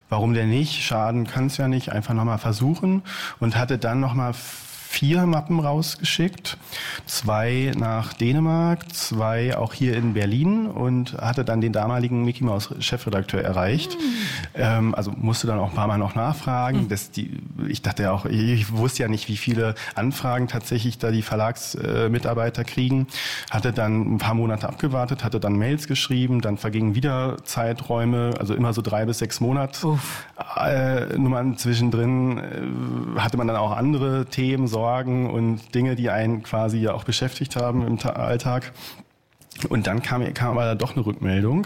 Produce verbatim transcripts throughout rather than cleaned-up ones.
warum denn nicht? Schaden kann es ja nicht, einfach nochmal versuchen. Und hatte dann nochmal vier Mappen rausgeschickt, zwei nach Dänemark, zwei auch hier in Berlin und hatte dann den damaligen Mickey Mouse Chefredakteur erreicht. Mhm. Ähm, also musste dann auch ein paar Mal noch nachfragen. Mhm. Das die, ich dachte ja auch, ich wusste ja nicht, wie viele Anfragen tatsächlich da die Verlagsmitarbeiter äh, kriegen. Hatte dann ein paar Monate abgewartet, hatte dann Mails geschrieben, dann vergingen wieder Zeiträume, also immer so drei bis sechs Monate. Äh, Nummern zwischendrin äh, hatte man dann auch andere Themen, Sorgen und Dinge, die einen quasi ja auch beschäftigt haben im Ta- Alltag. Und dann kam, kam aber doch eine Rückmeldung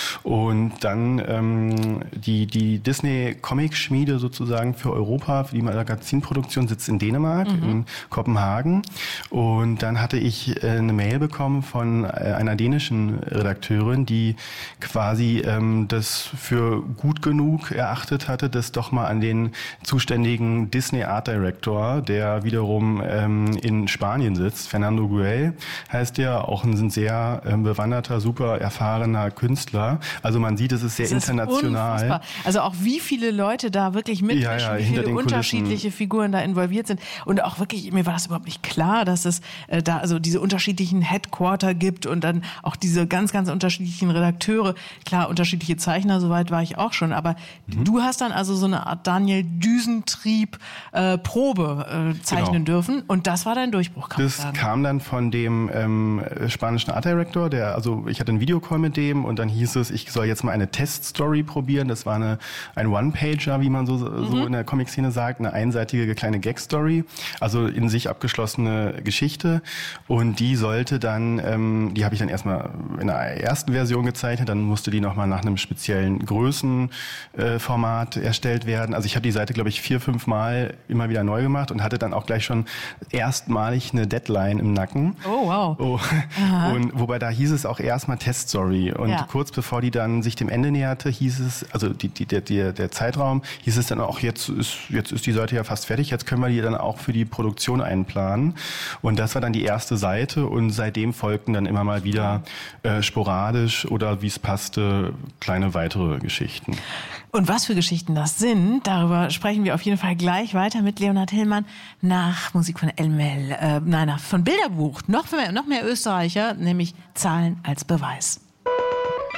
und dann ähm, die die Disney Comic Schmiede sozusagen für Europa, für die Magazinproduktion sitzt in Dänemark, mhm. in Kopenhagen und dann hatte ich äh, eine Mail bekommen von äh, einer dänischen Redakteurin, die quasi ähm, das für gut genug erachtet hatte, das doch mal an den zuständigen Disney Art Director, der wiederum ähm, in Spanien sitzt, Fernando Güell heißt der, auch ein sehr bewanderter, super erfahrener Künstler. Also man sieht, es ist sehr das ist international. Unfassbar. Also auch wie viele Leute da wirklich mitmischen, ja, ja, wie viele unterschiedliche Kulissen. Figuren da involviert sind. Und auch wirklich, mir war das überhaupt nicht klar, dass es äh, da also diese unterschiedlichen Headquarter gibt und dann auch diese ganz, ganz unterschiedlichen Redakteure. Klar, unterschiedliche Zeichner, soweit war ich auch schon. Aber mhm. du hast dann also so eine Art Daniel Düsentrieb äh, Probe äh, zeichnen genau. dürfen. Und das war dein Durchbruch, kann Das man sagen. kam dann von dem ähm, spanischen Art Director, der, also ich hatte einen Videocall mit dem und dann hieß es, ich soll jetzt mal eine Teststory probieren. Das war eine ein One-Pager, wie man so, so mhm. in der Comic-Szene sagt, eine einseitige kleine Gag-Story, also in sich abgeschlossene Geschichte. Und die sollte dann, ähm, die habe ich dann erstmal in der ersten Version gezeichnet, dann musste die nochmal nach einem speziellen Größenformat äh, erstellt werden. Also ich habe die Seite, glaube ich, vier, fünf Mal immer wieder neu gemacht und hatte dann auch gleich schon erstmalig eine Deadline im Nacken. Oh, wow. Oh. Und wobei da hieß es auch erstmal Teststory und ja. kurz bevor die dann sich dem Ende näherte, hieß es, also die, die, der, der, der Zeitraum, hieß es dann auch, jetzt ist, jetzt ist die Seite ja fast fertig, jetzt können wir die dann auch für die Produktion einplanen. Und das war dann die erste Seite und seitdem folgten dann immer mal wieder äh, sporadisch oder wie es passte, kleine weitere Geschichten. Und was für Geschichten das sind, darüber sprechen wir auf jeden Fall gleich weiter mit Leonhard Hillmann nach Musik von Elmel, äh, nein, von Bilderbuch, noch mehr, noch mehr Österreicher, nämlich Zahlen als Beweis.